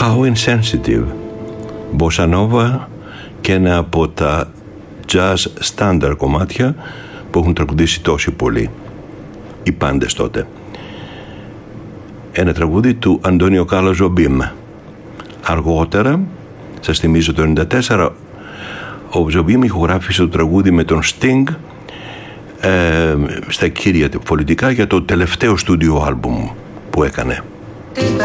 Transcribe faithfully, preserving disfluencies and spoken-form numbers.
How Insensitive, Bossa Nova και ένα από τα jazz standard κομμάτια που έχουν τραγουδήσει τόσοι πολλοί, οι πάντες τότε. Ένα τραγούδι του Αντώνιο Κάρλος Ζομπίμ. Αργότερα, σας θυμίζω το ενενήντα τέσσερα, ο Ζομπίμ ηχογράφησε το τραγούδι με τον Sting ε, στα κύρια πολιτικά για το τελευταίο στούντιο άλμπουμ που έκανε.